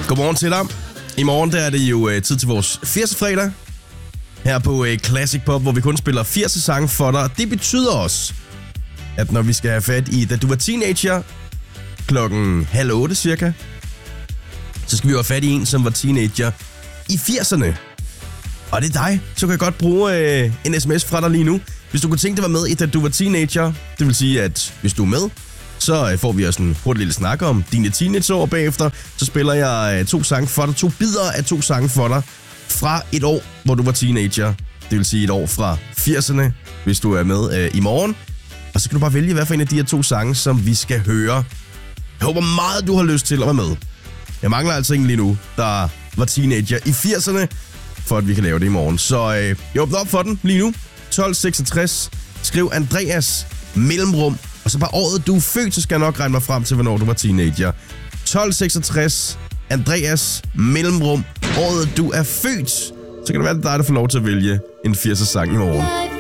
Godmorgen til dig. I morgen der er det jo tid til vores 80'er-fredag her på Classic Pop, hvor vi kun spiller 80'er sange for dig. Det betyder også, at når vi skal have fat i Da du var teenager, 7:30 cirka, så skal vi jo have fat i en, som var teenager i 80'erne. Og det er dig. Så kan jeg godt bruge en sms fra dig lige nu. Hvis du kunne tænke dig at være med i Da du var teenager, det vil sige, at hvis du er med, så får vi også en hurtig lille snak om dine teenageår bagefter. Så spiller jeg 2 sange for dig, 2 bidder af 2 sange for dig fra et år, hvor du var teenager. Det vil sige et år fra 80'erne, hvis du er med i morgen. Og så kan du bare vælge, hvad for en af de her 2 sange, som vi skal høre. Jeg håber meget, du har lyst til at være med. Jeg mangler altså ingen lige nu, der var teenager i 80'erne, for at vi kan lave det i morgen. Så jeg åbner op for den lige nu. 1266. Skriv Andreas mellemrum. Og så bare året, du er født, så skal jeg nok regne mig frem til, hvornår du var teenager. 1266. Andreas mellemrum. Året, du er født. Så kan det være, at det er dig, der får lov til at vælge en 80'er sang i morgen.